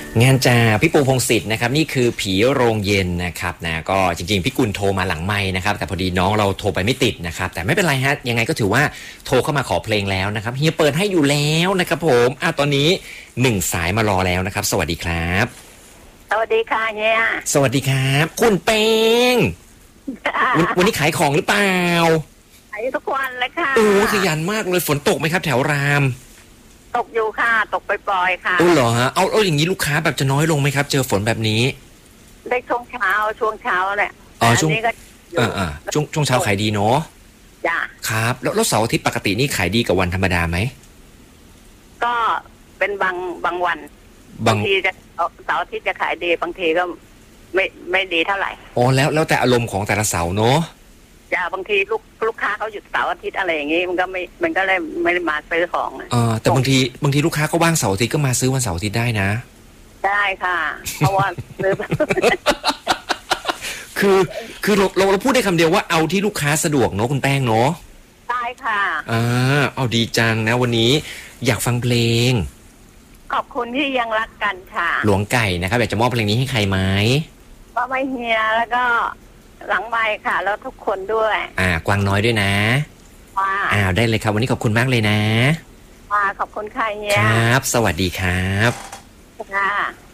งานจากพี่ปูพงษ์สิทธิ์นะครับนี่คือผีโรงเย็นนะครับนะก็จริงๆพี่กุลโทรมาหลังไมค์นะครับแต่พอดีน้องเราโทรไปไม่ติดนะครับแต่ไม่เป็นไรฮะยังไงก็ถือว่าโทรเข้ามาขอเพลงแล้วนะครับเฮียเปิดให้อยู่แล้วนะครับผมตอนนี้1 สายมารอแล้วนะครับสวัสดีครับสวัสดีค่ะเนี่ยสวัสดีครับคุณเป้งวันนี้ขายของหรือเปล่าขายทุกวันเลยค่ะโอ้ขยันมากเลยฝนตกไหมครับแถวรามตกอยู่ค่ะตกปล่อยๆค่ะโอ้เหรอฮะเอาอย่างนี้ลูกค้าแบบจะน้อยลงไหมครับเจอฝนแบบนี้ได้ช่วงเช้าแหละช่วงนี้ก็ช่วงเช้าขายดีเนาะจ้ะครับแล้วเสาร์อาทิตย์ปกตินี่ขายดีกว่าวันธรรมดาไหมก็เป็นบางวันบางทีจะเสาร์อาทิตย์จะขายดีบางทีก็ไม่ดีเท่าไหร่อ๋อแล้วแต่อารมณ์ของแต่ละเสาร์เนาะจ้ะบางทีลูกค้าเขาหยุดเสาร์อาทิตย์อะไรอย่างงี้มันก็เลยไม่ได้มาซื้อของแต่บางทีลูกค้าก็ว่างเสาร์อาทิตย์ก็มาซื้อวันเสาร์อาทิตย์ได้นะได้ค่ะเพราะว่าซื้อคือเราพูดได้คำเดียวว่าเอาที่ลูกค้าสะดวกเนาะคุณแป้งเนาะได้ค่ะเอาดีจังนะวันนี้อยากฟังเพลงขอบคุณที่ยังรักกันค่ะหลวงไก่นะครับอยากจะมอบเพลงนี้ให้ใครไหมป้าไม่เฮียแล้วก็หลังไมค์ค่ะแล้วทุกคนด้วยกวางน้อยด้วยนะได้เลยครับวันนี้ขอบคุณมากเลยนะขอบคุณค่ะเฮียครับสวัสดีครับค่ะ